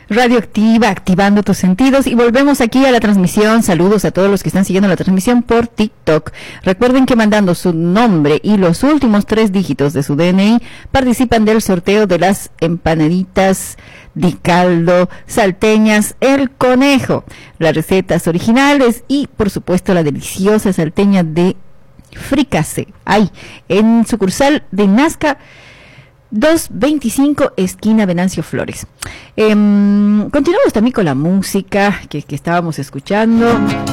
Radioactiva, activando tus sentidos, y volvemos aquí a la transmisión. Saludos a todos los que están siguiendo la transmisión por TikTok. Recuerden que mandando su nombre y los últimos 3 dígitos de su DNI participan del sorteo de las empanaditas de caldo salteñas El Conejo, las recetas originales y por supuesto la deliciosa salteña de fricase. Ahí, en sucursal de Nazca 225, esquina Venancio Flores. Continuamos también con la música que estábamos escuchando.